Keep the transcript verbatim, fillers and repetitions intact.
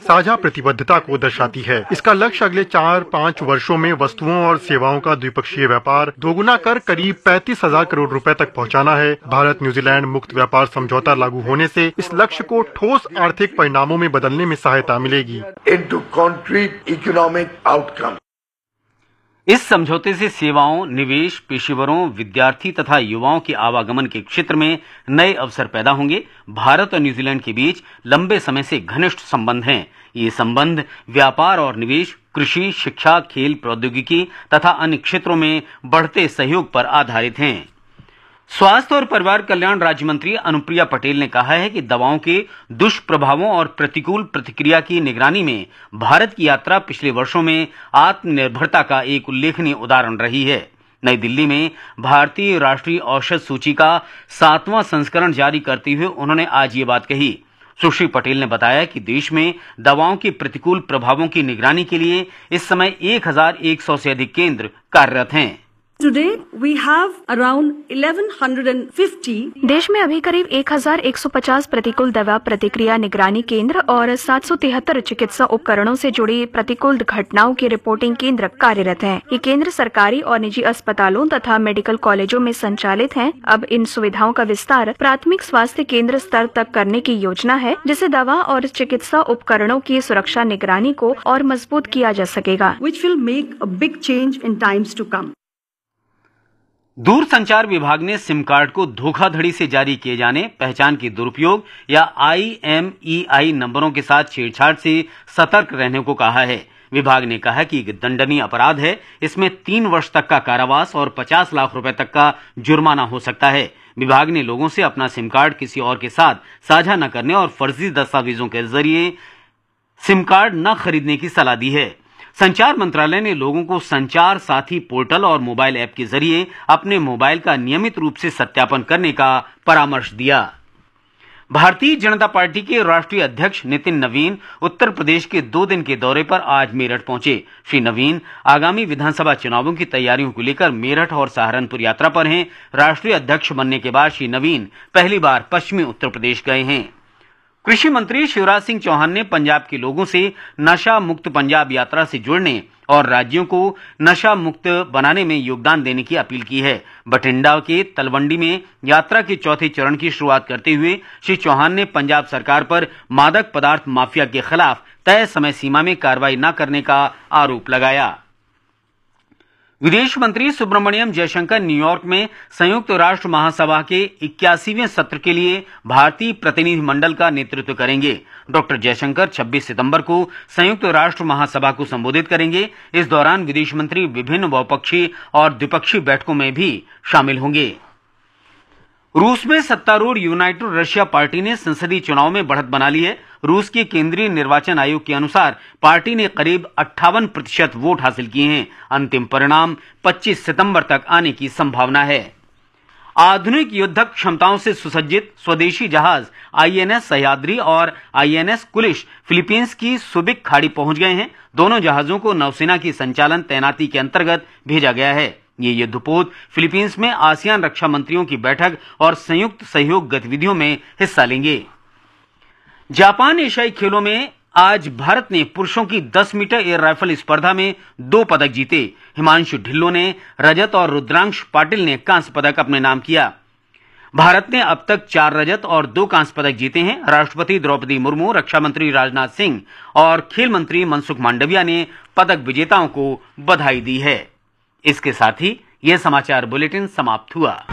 साझा प्रतिबद्धता को दर्शाती है। इसका लक्ष्य अगले चार पाँच वर्षों में वस्तुओं और सेवाओं का द्विपक्षीय व्यापार दोगुना कर करीब पैंतीस हजार करोड़ रुपए तक पहुंचाना है। भारत न्यूजीलैंड मुक्त व्यापार समझौता लागू होने से इस लक्ष्य को ठोस आर्थिक परिणामों में बदलने में सहायता मिलेगी। Into concrete economic outcome. इस समझौते से सेवाओं, निवेश, पेशेवरों, विद्यार्थी तथा युवाओं के आवागमन के क्षेत्र में नए अवसर पैदा होंगे। भारत और न्यूजीलैंड के बीच लंबे समय से घनिष्ठ संबंध हैं। ये संबंध व्यापार और निवेश, कृषि, शिक्षा, खेल, प्रौद्योगिकी तथा अन्य क्षेत्रों में बढ़ते सहयोग पर आधारित हैं। स्वास्थ्य और परिवार कल्याण राज्य मंत्री अनुप्रिया पटेल ने कहा है कि दवाओं के दुष्प्रभावों और प्रतिकूल प्रतिक्रिया की निगरानी में भारत की यात्रा पिछले वर्षों में आत्मनिर्भरता का एक उल्लेखनीय उदाहरण रही है। नई दिल्ली में भारतीय राष्ट्रीय औषध सूची का सातवां संस्करण जारी करते हुए उन्होंने आज ये बात कही। सुश्री पटेल ने बताया कि देश में दवाओं के प्रतिकूल प्रभावों की निगरानी के लिए इस समय एक हजार एक सौ से अधिक केंद्र कार्यरत हैं। Today we have around eleven fifty. देश में अभी करीब एक हजार एक सौ पचास प्रतिकूल दवा प्रतिक्रिया निगरानी केंद्र और सात सौ तिहत्तर चिकित्सा उपकरणों से जुड़ी प्रतिकूल घटनाओं की रिपोर्टिंग केंद्र कार्यरत हैं। ये केंद्र सरकारी और निजी अस्पतालों तथा मेडिकल कॉलेजों में संचालित हैं। अब इन सुविधाओं का विस्तार प्राथमिक स्वास्थ्य केंद्र स्तर तक करने की योजना है, जिससे दवा और चिकित्सा उपकरणों की सुरक्षा निगरानी को और मजबूत किया जा सकेगा। Which will make a big change in times to come. दूरसंचार विभाग ने सिम कार्ड को धोखाधड़ी से जारी किए जाने, पहचान के दुरुपयोग या आई एम ई आई नंबरों के साथ छेड़छाड़ से सतर्क रहने को कहा है। विभाग ने कहा कि एक दंडनीय अपराध है। इसमें तीन वर्ष तक का कारावास और पचास लाख रुपए तक का जुर्माना हो सकता है। विभाग ने लोगों से अपना सिम कार्ड किसी और के साथ साझा न करने और फर्जी दस्तावेजों के जरिए सिम कार्ड न खरीदने की सलाह दी है। संचार मंत्रालय ने लोगों को संचार साथी पोर्टल और मोबाइल ऐप के जरिए अपने मोबाइल का नियमित रूप से सत्यापन करने का परामर्श दिया। भारतीय जनता पार्टी के राष्ट्रीय अध्यक्ष नितिन नवीन उत्तर प्रदेश के दो दिन के दौरे पर आज मेरठ पहुंचे। श्री नवीन आगामी विधानसभा चुनावों की तैयारियों को लेकर मेरठ और सहारनपुर यात्रा पर हैं। राष्ट्रीय अध्यक्ष बनने के बाद श्री नवीन पहली बार पश्चिमी उत्तर प्रदेश गए हैं। कृषि मंत्री शिवराज सिंह चौहान ने पंजाब के लोगों से नशा मुक्त पंजाब यात्रा से जुड़ने और राज्यों को नशा मुक्त बनाने में योगदान देने की अपील की है। बठिंडा के तलवंडी में यात्रा के चौथे चरण की शुरुआत करते हुए श्री चौहान ने पंजाब सरकार पर मादक पदार्थ माफिया के खिलाफ तय समय सीमा में कार्रवाई न करने का आरोप लगाया। विदेश मंत्री सुब्रमण्यम जयशंकर न्यूयॉर्क में संयुक्त राष्ट्र महासभा के इक्यासीवें सत्र के लिए भारतीय प्रतिनिधि मंडल का नेतृत्व करेंगे। डॉक्टर जयशंकर छब्बीस सितंबर को संयुक्त राष्ट्र महासभा को संबोधित करेंगे। इस दौरान विदेश मंत्री विभिन्न बहुपक्षीय और द्विपक्षीय बैठकों में भी शामिल होंगे। रूस में सत्तारूढ़ यूनाइटेड रशिया पार्टी ने संसदीय चुनाव में बढ़त बना ली है। रूस के केंद्रीय निर्वाचन आयोग के अनुसार पार्टी ने करीब अट्ठावन प्रतिशत वोट हासिल किए हैं। अंतिम परिणाम पच्चीस सितंबर तक आने की संभावना है। आधुनिक युद्धक क्षमताओं से सुसज्जित स्वदेशी जहाज आई एन एस सह्याद्री और I N S Kulish Philippines की सुबिक खाड़ी पहुंच गए हैं। दोनों जहाजों को नौसेना की संचालन तैनाती के अंतर्गत भेजा गया है। ये युद्धपोत फिलीपींस में आसियान रक्षा मंत्रियों की बैठक और संयुक्त सहयोग गतिविधियों में हिस्सा लेंगे। जापान एशियाई खेलों में आज भारत ने पुरुषों की दस मीटर एयर राइफल स्पर्धा में दो पदक जीते। हिमांशु ढिल्लो ने रजत और रुद्रांश पाटिल ने कांस्य पदक अपने नाम किया। भारत ने अब तक चार रजत और दो कांस्य पदक जीते हैं। राष्ट्रपति द्रौपदी मुर्मू, रक्षा मंत्री राजनाथ सिंह और खेल मंत्री मनसुख मांडविया ने पदक विजेताओं को बधाई दी है। इसके साथ ही यह समाचार बुलेटिन समाप्त हुआ।